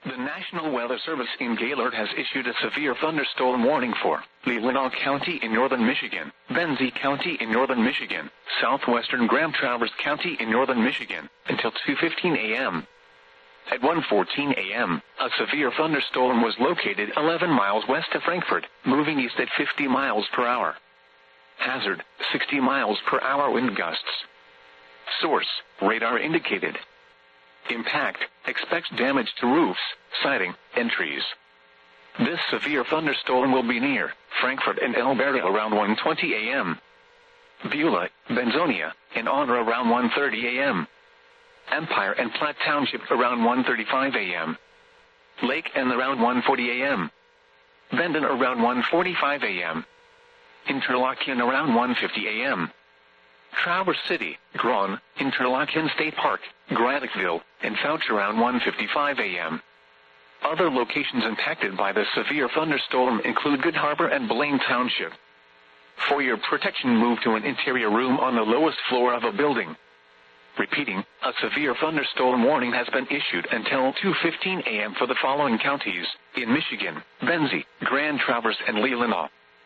The National Weather Service in Gaylord has issued a severe thunderstorm warning for Leelanau County in northern Michigan, Benzie County in northern Michigan, southwestern Grand Traverse County in northern Michigan, until 2:15 a.m. At 1:14 a.m., a severe thunderstorm was located 11 miles west of Frankfort, moving east at 50 miles per hour. Hazard, 60 miles per hour wind gusts. Source, radar indicated. Impact, expects damage to roofs, siding, and trees. This severe thunderstorm will be near Frankfort and Alberta around 1:20 a.m. Beulah, Benzonia, and Honor around 1:30 a.m. Empire and Platte Township around 1:35 a.m. Lake and around 1:40 a.m. Bendon around 1:45 a.m. Interlaken around 1:50 a.m. Traverse City, Grawn, Interlaken State Park, Graniteville, and Fouch around 1:55 a.m. Other locations impacted by the severe thunderstorm include Good Harbor and Blaine Township. For your protection, move to an interior room on the lowest floor of a building. Repeating, a severe thunderstorm warning has been issued until 2:15 a.m. for the following counties in Michigan: Benzie, Grand Traverse, and Leelanau.